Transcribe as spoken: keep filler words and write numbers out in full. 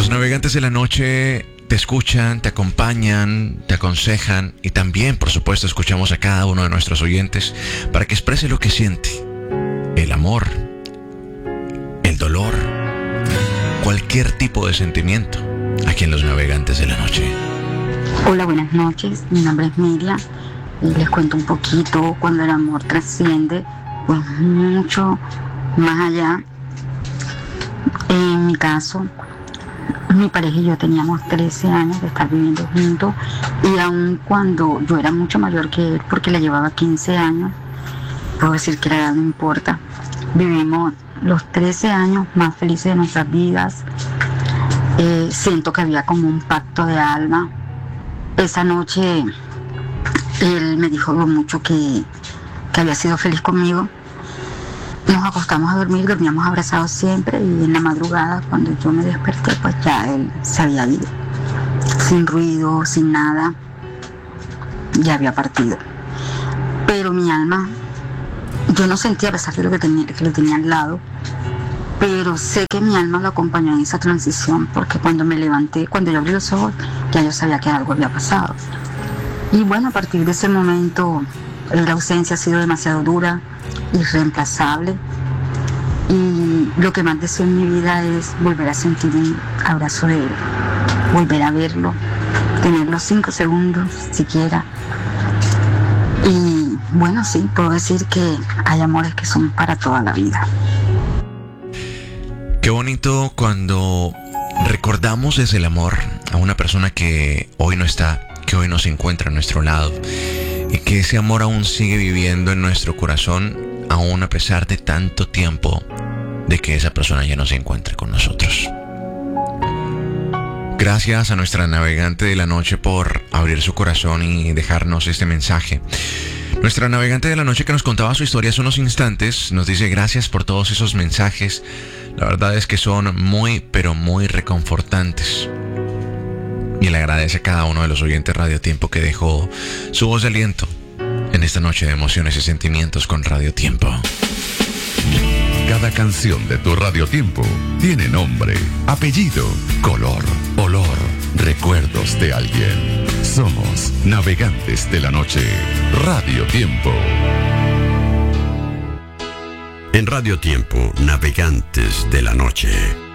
Los navegantes de la noche te escuchan, te acompañan, te aconsejan y también, por supuesto, escuchamos a cada uno de nuestros oyentes para que exprese lo que siente. El amor, el dolor, cualquier tipo de sentimiento aquí en Los Navegantes de la Noche. Hola, buenas noches. Mi nombre es Miriam y les cuento un poquito cuando el amor trasciende, pues mucho más allá. En mi caso, mi pareja y yo teníamos trece años de estar viviendo juntos y aun cuando yo era mucho mayor que él porque le llevaba quince años, puedo decir que la edad no importa. Vivimos los trece años más felices de nuestras vidas. Eh, siento que había como un pacto de alma. Esa noche él me dijo lo mucho que, que había sido feliz conmigo. Nos acostamos a dormir, dormíamos abrazados siempre y en la madrugada cuando yo me desperté pues ya él se había ido. Sin ruido, sin nada, ya había partido. Pero mi alma, yo no sentía a pesar de lo que, tenía, que lo tenía al lado, pero sé que mi alma lo acompañó en esa transición porque cuando me levanté, cuando yo abrí los ojos, ya yo sabía que algo había pasado. Y bueno, a partir de ese momento la ausencia ha sido demasiado dura, irreemplazable, y lo que más deseo en mi vida es volver a sentir un abrazo de él, volver a verlo, tenerlo cinco segundos siquiera. Y bueno, sí, puedo decir que hay amores que son para toda la vida. Qué bonito cuando recordamos desde el amor a una persona que hoy no está, que hoy no se encuentra a nuestro lado y que ese amor aún sigue viviendo en nuestro corazón, aún a pesar de tanto tiempo de que esa persona ya no se encuentra con nosotros. Gracias a nuestra navegante de la noche por abrir su corazón y dejarnos este mensaje. Nuestra navegante de la noche que nos contaba su historia hace unos instantes nos dice gracias por todos esos mensajes. La verdad es que son muy, pero muy reconfortantes. Y le agradece a cada uno de los oyentes Radio Tiempo que dejó su voz de aliento en esta noche de emociones y sentimientos con Radio Tiempo. Cada canción de tu Radio Tiempo tiene nombre, apellido, color, olor, recuerdos de alguien. Somos Navegantes de la Noche. Radio Tiempo. En Radio Tiempo, Navegantes de la Noche.